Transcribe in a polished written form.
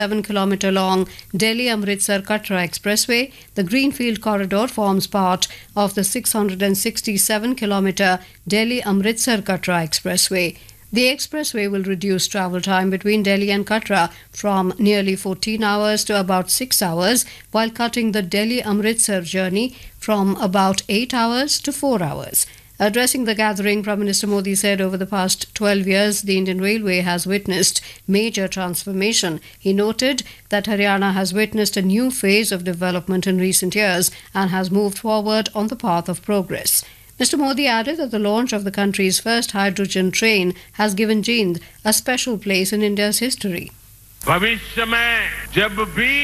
7-kilometer long Delhi-Amritsar Katra Expressway. The Greenfield Corridor forms part of the 667-kilometer Delhi-Amritsar Katra Expressway. The expressway will reduce travel time between Delhi and Katra from nearly 14 hours to about 6 hours, while cutting the Delhi-Amritsar journey from about 8 hours to 4 hours. Addressing the gathering, Prime Minister Modi said over the past 12 years, the Indian Railway has witnessed major transformation. He noted that Haryana has witnessed a new phase of development in recent years and has moved forward on the path of progress. Mr. Modi added that the launch of the country's first hydrogen train has given Jind a special place in India's history. भविष्य में जब भी